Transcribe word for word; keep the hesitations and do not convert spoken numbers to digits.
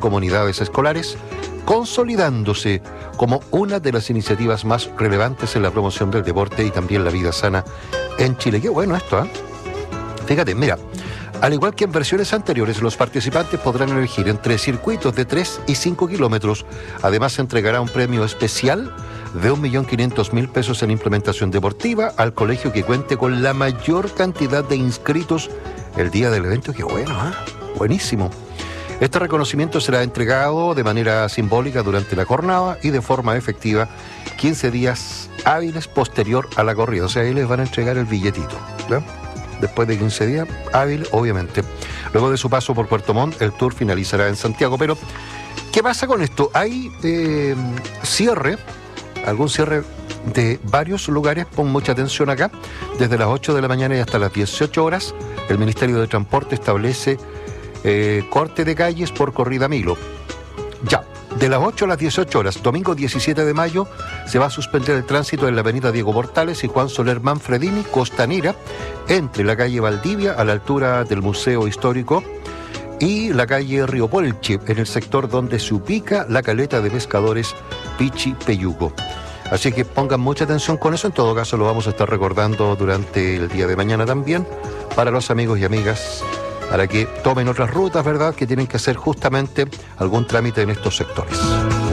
comunidades escolares, consolidándose como una de las iniciativas más relevantes en la promoción del deporte y también la vida sana en Chile. Qué bueno esto, ¿eh? Fíjate, mira, al igual que en versiones anteriores, los participantes podrán elegir entre circuitos de tres y cinco kilómetros. Además, se entregará un premio especial de un millón quinientos mil pesos en implementación deportiva al colegio que cuente con la mayor cantidad de inscritos el día del evento. Qué bueno, ¿eh? Buenísimo. Este reconocimiento será entregado de manera simbólica durante la jornada y de forma efectiva quince días hábiles posterior a la corrida. O sea, ahí les van a entregar el billetito, ¿no? Después de quince días hábil, obviamente. Luego de su paso por Puerto Montt, el tour finalizará en Santiago. Pero, ¿qué pasa con esto? Hay eh, cierre, algún cierre de varios lugares. Pon mucha atención acá. Desde las ocho de la mañana y hasta las dieciocho horas, el Ministerio de Transporte establece Eh, corte de calles por corrida Milo. Ya, de las ocho a las dieciocho horas, domingo diecisiete de mayo, se va a suspender el tránsito en la avenida Diego Portales y Juan Soler Manfredini, Costanera, entre la calle Valdivia, a la altura del Museo Histórico, y la calle Río Puelche, en el sector donde se ubica la caleta de pescadores Pichi Peyuco. Así que pongan mucha atención con eso. En todo caso, lo vamos a estar recordando durante el día de mañana también, para los amigos y amigas, para que tomen otras rutas, ¿verdad?, que tienen que hacer justamente algún trámite en estos sectores.